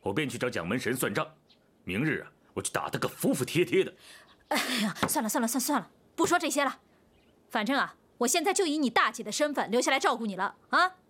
我便去找蒋门神算账。明日啊，我去打他个服服帖帖的。 哎呀，算了，不说这些了。反正啊，我现在就以你大姐的身份留下来照顾你了啊。